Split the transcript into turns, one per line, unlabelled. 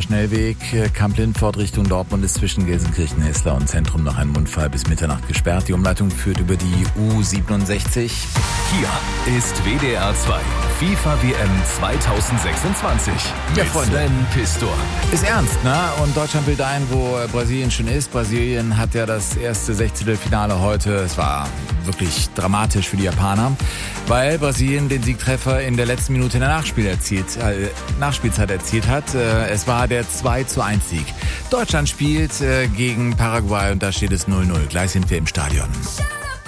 Schnellweg Kamp-Lindfort Richtung Dortmund ist zwischen Gelsenkirchen, Hessler und Zentrum noch ein Mundfall bis Mitternacht gesperrt. Die Umleitung führt über die U67.
Hier ist WDR 2 FIFA WM 2026
Ja,
mit
Freunde.
Sven Pistor.
Ist ernst, ne? Und Deutschland will dahin, wo Brasilien schon ist. Brasilien hat ja das erste Sechzehntelfinale heute. Es war wirklich dramatisch für die Japaner, weil Brasilien den Siegtreffer in der letzten Minute in der Nachspielzeit erzielt hat. Es war der 2:1-Sieg. Deutschland spielt gegen Paraguay und da steht es 0:0. Gleich sind wir im Stadion.